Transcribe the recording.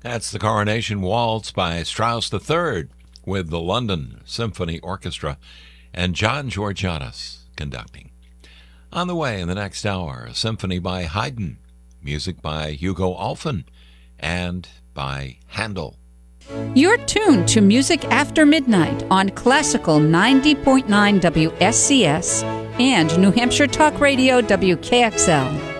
That's the Coronation Waltz by Strauss III with the London Symphony Orchestra and John Georgianis conducting. On the way in the next hour, a symphony by Haydn, music by Hugo Alfven, and by Handel. You're tuned to Music After Midnight on Classical 90.9 WSCS and New Hampshire Talk Radio WKXL.